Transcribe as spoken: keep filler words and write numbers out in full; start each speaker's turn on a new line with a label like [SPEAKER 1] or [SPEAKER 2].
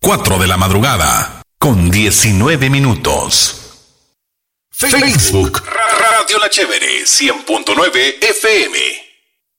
[SPEAKER 1] cuatro de la madrugada, con diecinueve minutos. Facebook Radio La Chévere cien punto nueve F M.